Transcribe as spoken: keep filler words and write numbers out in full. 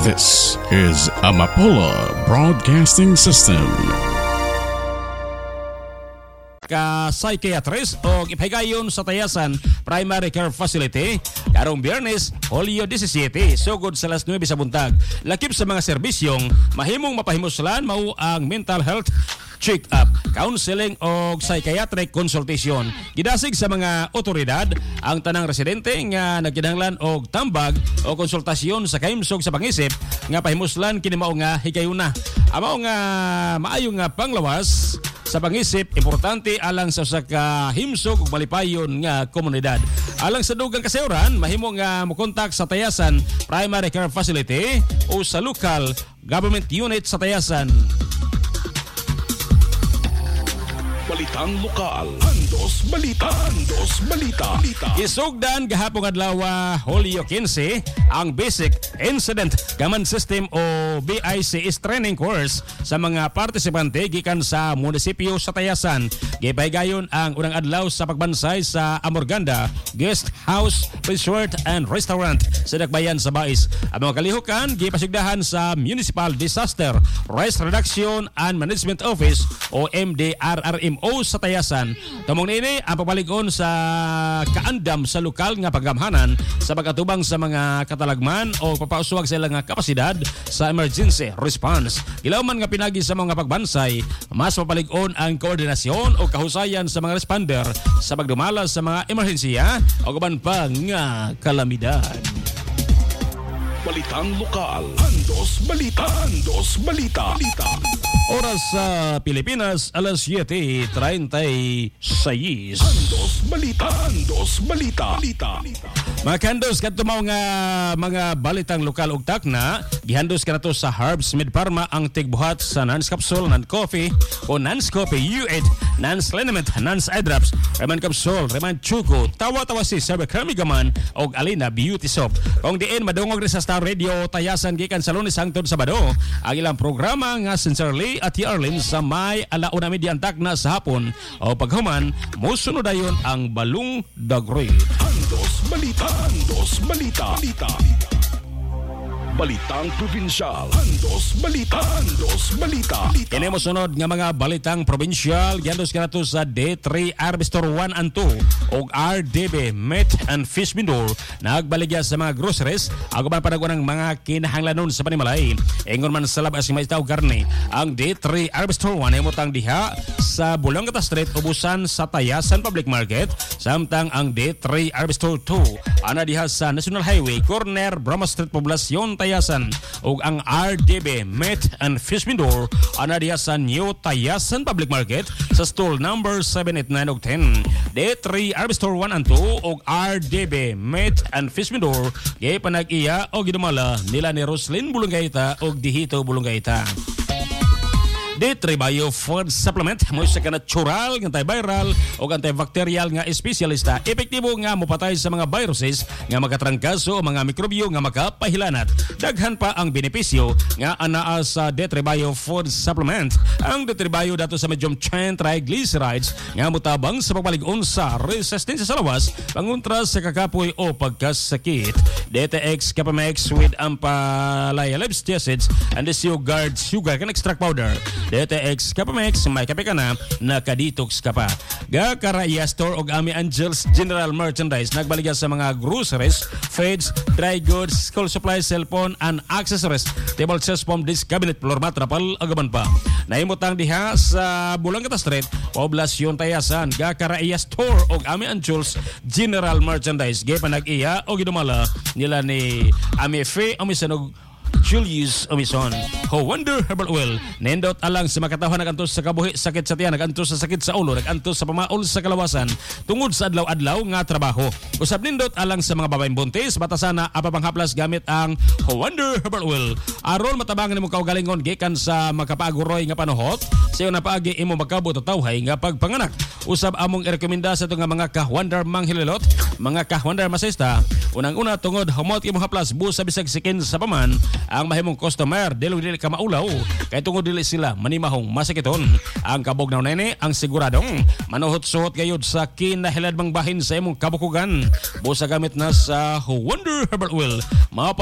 This is Amapola Broadcasting System. Ka-psychiatrist o ipahigayon sa Tayasan Primary Care Facility karong Biyernes, Hulyo disisiete, sugod sa alas nuwebe sa buntag. Lakip sa mga serbisyong mahimong mapahimuslan mao ang mental health check-up, counseling o psychiatric consultation. Gidasig sa mga otoridad ang tanang residente nga nagkinahanglan og tambag o konsultasyon sa kahimsog sa pangisip nga pahimuslan kini mao nga higayuna. Amo nga maayo nga panglawas sa pangisip, importante alang sa usa ka himsog ug malipayon nga komunidad. Alang sa dugang kasayuran, mahimo nga mokontak sa Tayasan Primary Care Facility o sa local government unit sa Tayasan. Balitang lokal, Andos Balita, Andos Balita. Isugdan gahapon adlaw Hulyo kinse ang Basic Incident Command System o B I C S training course sa mga partisipante gikan sa munisipyo sa Tayasan. Gipahigayon ang unang adlaw sa pagbansay sa Amorganda Guest House, Resort and Restaurant sa Dakbayan sa Bais. Ang mga kalihukan gipasigdahan sa Municipal Disaster Risk Reduction and Management Office o M D R R M o sa Tayasan. Tumong nini ang papalig-on sa kaandam sa lokal nga paggamhanan sa pag-atubang sa mga katalagman o papauswag sa ilang kapasidad sa emergency response. Ilawman nga pinagi sa mga pagbansay, mas papalig-on ang koordinasyon o kahusayan sa mga responder sa pagdumala sa mga emerhensiya o kaban pa nga kalamidad. Balitang lokal, Andos Balita, Andos Balita. Oras sa Pilipinas, alas siyete treinta y seis. Andos Balita, Andos Balita. Mga kandos, kanto mga, mga balitang lokal ug takna, gihandos ka na to sa Herbs Mid Parma ang tigbuhat sa Nans Capsule, Nans Coffee o Nans Coffee U eight, Nans Liniment, Nans Eye Drops, Reman Capsule, Reman Chuko, Tawa-Tawa si Saber Kermigaman o Alina Beauty Soap. Kung diin, madungog rin sa Star Radio Tayasan gikan sa Lunes hangtod Sabado ang ilang programa nga Sincerely at Arlene sa may alauna media takna sa hapon o paghuman musunod ayon ang Balung Dagre. Andos Balita, Andos Balita. Balitang Probinsyal, Andos Balita, Andos Balita. Kini mo sunod nga mga balitang probinsyal, gihandos ka na to sa D three Arbistor one and two og R D B Meat and Fish Vendor nagbaligya sa mga groceries ako man panaguan ng mga kinahanglanon sa panimalay. Ingon man sa labas may taw karne ang D three Arbistor one ay mutang diha sa Bulongata Street ubusan sa Tayasan Public Market, samtang ang D three Arbistor two ana diha sa National Highway corner Brahma Street Poblacion Tayasan ug ang R D B Meat and Fish Vendor ana diha sa New Tayasan Public Market sa stall number seven, eight, nine ug ten. D three Arbistor one and two ug R D B Meat and Fish Vendor gay panag-iya o gidumala nila ni Roslyn Bulungaita ug Dihito Bulungaita. D three Bio Food Supplement mo sa natural, antiviral o antibacterial nga espesyalista, epektibo nga mopatay sa mga viruses nga makatrangkaso o mga mikrobyo nga makapahilanat. Daghan pa ang benepisyo nga anaa sa D three Bio Food Supplement. Ang D three Bio dato sa medium chain triglycerides nga mutabang sa pagpalig-on sa resistensya sa lawas, pangontra sa kakapoy o pagkasakit. D T X Capamex with ampalaya acids and the Sugar Sugar can extract powder. D T X Capamex, may kape ka na, nakadetox ka pa. Gakaraya Store og Ami Angels General Merchandise nagbaligya sa mga groceries, feeds, dry goods, school supplies, cellphone, and accessories. Table chairs, foam disc, cabinet, floor mat, rapal, agaban pa. Nahimutang diha sa Bulongata Street, Poblacion Tayasan. Gakaraya Store og Ami Angels General Merchandise. Gay panag-iya o gidumala nila ni Ami Fe, Amisanog, Julius Omison. Ho Wonder Herbal Oil nindot alang sa makatawhan nagantos sa kabuhi, sakit sa tiyan, nagantos sa sakit sa ulo, nagantos sa pamaol sa kalawasan tungod sa adlaw-adlaw nga trabaho. Usab nindot alang sa mga babaeng buntis, batasan na apapanghaplas gamit ang Ho Wonder Herbal Oil aron matabangan nimo kaugalingon gikan sa makapaguroy nga panuhot sa na paagi imo makabot tawhay nga pagpanganak. Usab among irekomenda sa itong mga kahwandar manghililot, mga kahwandar masista, unang-una tungod humot imong haplas busa bisag sikin sa paman ang mahimong customer dili dili ka maulaw kay tungod dili sila manimahong masakiton. Ang kabog na nene ang siguradong manuhot-suhot gayud sa kinahilad mang bahin sa imong kabukugan busa gamit na sa Wonder Herbal Oil. Mapa